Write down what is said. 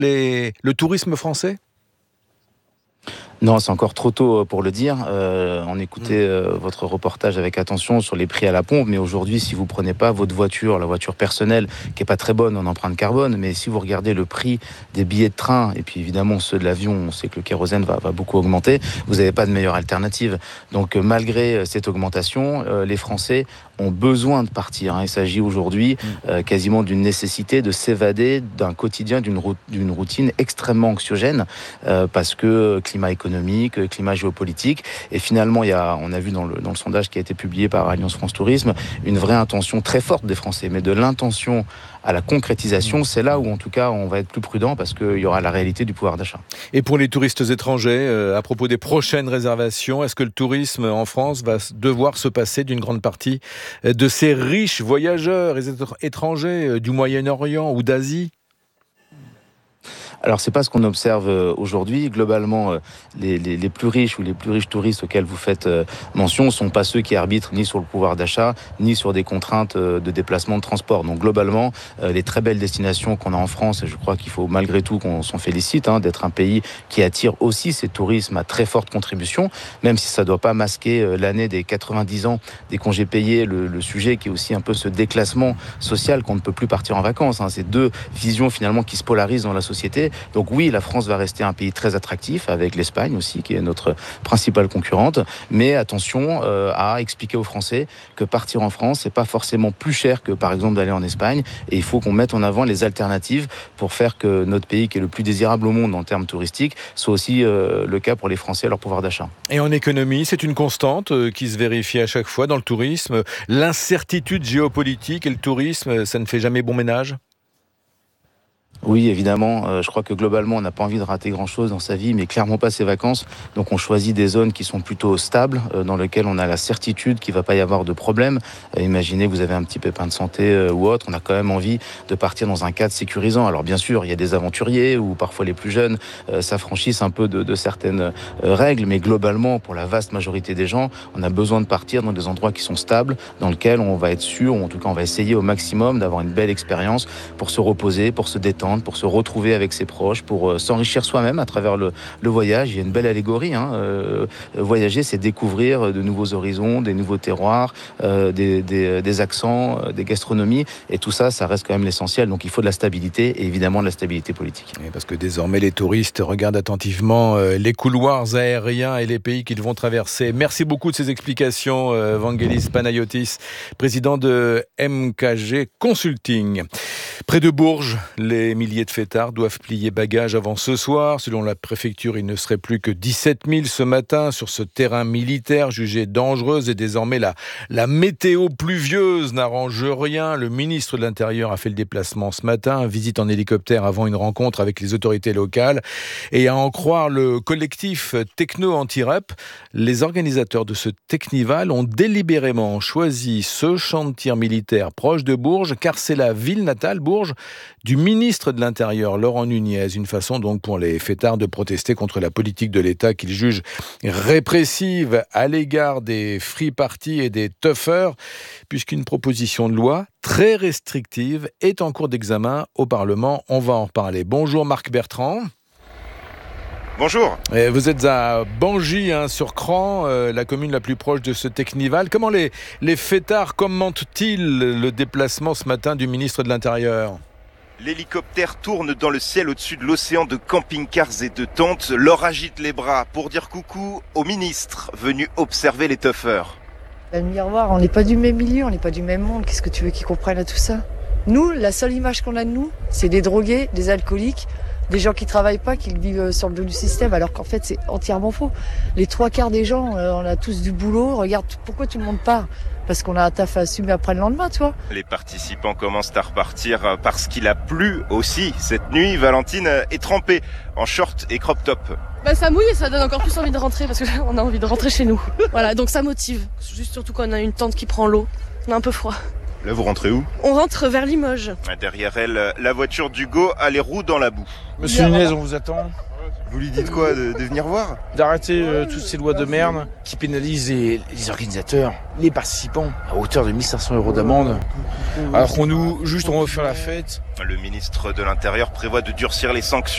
le tourisme français ? Non, c'est encore trop tôt pour le dire. On écoutait votre reportage avec attention sur les prix à la pompe, mais aujourd'hui, si vous prenez pas votre voiture, la voiture personnelle, qui est pas très bonne en empreinte carbone, mais si vous regardez le prix des billets de train, et puis évidemment ceux de l'avion, on sait que le kérosène va beaucoup augmenter, vous n'avez pas de meilleure alternative. Donc malgré cette augmentation, les Français ont besoin de partir. Il s'agit aujourd'hui quasiment d'une nécessité de s'évader d'un quotidien, d'une routine extrêmement anxiogène, parce que climat économique, climat géopolitique. Et finalement, on a vu dans le sondage qui a été publié par Alliance France Tourisme, une vraie intention très forte des Français. Mais de l'intention à la concrétisation, c'est là où, en tout cas, on va être plus prudent parce qu'il y aura la réalité du pouvoir d'achat. Et pour les touristes étrangers, à propos des prochaines réservations, est-ce que le tourisme en France va devoir se passer d'une grande partie de ces riches voyageurs étrangers du Moyen-Orient ou d'Asie ? Alors, c'est pas ce qu'on observe aujourd'hui. Globalement, les plus riches ou les plus riches touristes auxquels vous faites mention sont pas ceux qui arbitrent ni sur le pouvoir d'achat, ni sur des contraintes de déplacement de transport. Donc, globalement, les très belles destinations qu'on a en France, et je crois qu'il faut malgré tout qu'on s'en félicite, d'être un pays qui attire aussi ces tourismes à très forte contribution, même si ça doit pas masquer l'année des 90 ans des congés payés, le sujet qui est aussi un peu ce déclassement social qu'on ne peut plus partir en vacances. C'est deux visions finalement qui se polarisent dans la société. Donc oui, la France va rester un pays très attractif, avec l'Espagne aussi, qui est notre principale concurrente. Mais attention à expliquer aux Français que partir en France, c'est pas forcément plus cher que par exemple d'aller en Espagne. Et il faut qu'on mette en avant les alternatives pour faire que notre pays, qui est le plus désirable au monde en termes touristiques, soit aussi le cas pour les Français à leur pouvoir d'achat. Et en économie, c'est une constante qui se vérifie à chaque fois dans le tourisme. L'incertitude géopolitique et le tourisme, ça ne fait jamais bon ménage ? Oui, évidemment. Je crois que globalement, on n'a pas envie de rater grand-chose dans sa vie, mais clairement pas ses vacances. Donc on choisit des zones qui sont plutôt stables, dans lesquelles on a la certitude qu'il ne va pas y avoir de problème. Imaginez que vous avez un petit pépin de santé ou autre, on a quand même envie de partir dans un cadre sécurisant. Alors bien sûr, il y a des aventuriers ou parfois les plus jeunes s'affranchissent un peu de certaines règles, mais globalement, pour la vaste majorité des gens, on a besoin de partir dans des endroits qui sont stables, dans lesquels on va être sûr, ou en tout cas on va essayer au maximum d'avoir une belle expérience pour se reposer, pour se détendre, pour se retrouver avec ses proches, pour s'enrichir soi-même à travers le voyage. Il y a une belle allégorie. Voyager, c'est découvrir de nouveaux horizons, des nouveaux terroirs, des accents, des gastronomies. Et tout ça, ça reste quand même l'essentiel. Donc il faut de la stabilité et évidemment de la stabilité politique. Et parce que désormais, les touristes regardent attentivement les couloirs aériens et les pays qu'ils vont traverser. Merci beaucoup de ces explications, Vangelis Panayotis, président de MKG Consulting. Près de Bourges, les milliers de fêtards doivent plier bagages avant ce soir. Selon la préfecture, il ne serait plus que 17 000 ce matin sur ce terrain militaire jugé dangereux. Et désormais, la météo pluvieuse n'arrange rien. Le ministre de l'Intérieur a fait le déplacement ce matin, visite en hélicoptère avant une rencontre avec les autorités locales. Et à en croire le collectif Techno Anti-Rep, les organisateurs de ce Technival ont délibérément choisi ce champ de tir militaire proche de Bourges, car c'est la ville natale, Bourges, du ministre de l'Intérieur, Laurent Nunez. Une façon donc pour les fêtards de protester contre la politique de l'État qu'ils jugent répressive à l'égard des free parties et des toughers, puisqu'une proposition de loi très restrictive est en cours d'examen au Parlement. On va en reparler. Bonjour Marc Bertrand. Bonjour. Vous êtes à Bangy, sur Cran, la commune la plus proche de ce Technival. Comment les fêtards commentent-ils le déplacement ce matin du ministre de l'Intérieur ? L'hélicoptère tourne dans le ciel au-dessus de l'océan de camping-cars et de tentes. Leur agite les bras pour dire coucou au ministre venu observer les toughers. Le miroir, on n'est pas du même milieu, on n'est pas du même monde. Qu'est-ce que tu veux qu'ils comprennent à tout ça ? Nous, la seule image qu'on a de nous, c'est des drogués, des alcooliques, des gens qui travaillent pas, qui vivent sur le dos du système, alors qu'en fait c'est entièrement faux. Les 3/4 des gens, on a tous du boulot. Regarde, pourquoi tout le monde part ? Parce qu'on a un taf à assumer après le lendemain, tu vois. Les participants commencent à repartir parce qu'il a plu aussi. Cette nuit, Valentine est trempée en short et crop top. Ça mouille et ça donne encore plus envie de rentrer parce qu'on a envie de rentrer chez nous. Voilà, donc ça motive. Juste surtout quand on a une tente qui prend l'eau. On a un peu froid. Là, vous rentrez où ? On rentre vers Limoges. Derrière elle, la voiture d'Hugo a les roues dans la boue. Monsieur Nunez, on vous attend. Vous lui dites quoi, de venir voir ? D'arrêter toutes ces lois de merde qui pénalisent les organisateurs, les participants, à hauteur de 1 500 € d'amende. Alors qu'on on veut faire la fête. Le ministre de l'Intérieur prévoit de durcir les sanctions.